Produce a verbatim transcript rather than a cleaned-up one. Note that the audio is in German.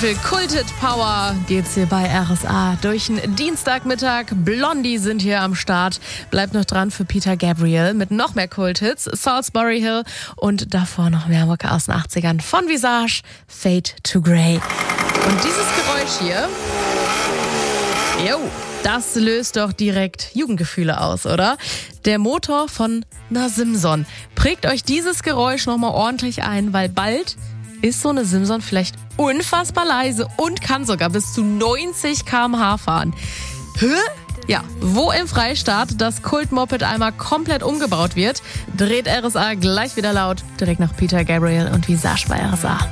viel Kulthit-Power geht's hier bei R S A durch den Dienstagmittag. Blondie sind hier am Start. Bleibt noch dran für Peter Gabriel mit noch mehr Kulthits. Salisbury Hill und davor noch mehr Mucke aus den achtzigern von Visage, Fade to Grey. Und dieses Geräusch hier, jo, das löst doch direkt Jugendgefühle aus, oder? Der Motor von einer Simson. Prägt euch dieses Geräusch nochmal ordentlich ein, weil bald ist so eine Simson vielleicht unfassbar leise und kann sogar bis zu neunzig Kilometer pro Stunde fahren. Hä? Ja, wo im Freistaat das Kult-Moped einmal komplett umgebaut wird, dreht R S A gleich wieder laut, direkt nach Peter Gabriel und Visage bei R S A.